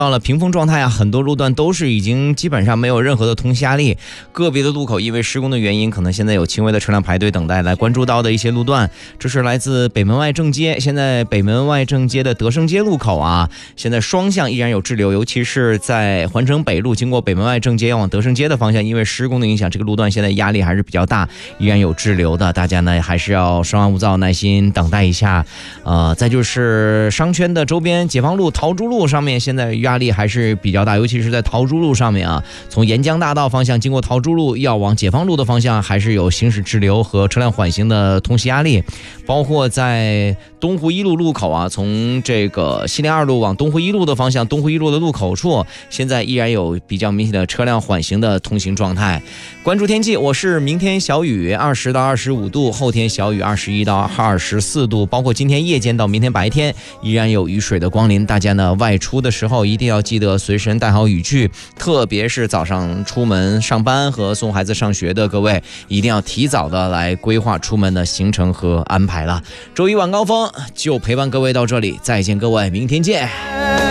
到了平风状态啊，很多路段都是已经基本上没有任何的通行压力，个别的路口因为施工的原因，可能现在有轻微的车辆排队等待。来关注到的一些路段，这是来自北门外正街，现在北门外正街的德胜街路口啊，现在双向依然有滞留，尤其是在环城北路经过北门外正街要往德胜街的方向，因为施工的影响，这个路段现在压力还是比较大，依然有滞留的，大家呢还是要稍安勿躁，耐心等待一下。再就是商圈的周边，解放路、陶朱路上面现在压力还是比较大，尤其是在陶朱路上面啊，从沿江大道方向经过陶朱路要往解放路的方向，还是有行驶滞留和车辆缓行的通行压力。包括在东湖一路路口啊，从这个西林2路往东湖一路的方向，东湖一路的路口处，现在依然有比较明显的车辆缓行的通行状态。关注天气，我是明天小雨20到25度，后天小雨21到24度，包括今天夜间到明天白天依然有雨水的光临。大家呢外出的时候一定要记得随身带好雨具，特别是早上出门上班和送孩子上学的各位，一定要提早的来规划出门的行程和安排了。周一晚高峰就陪伴各位到这里，再见各位，明天见。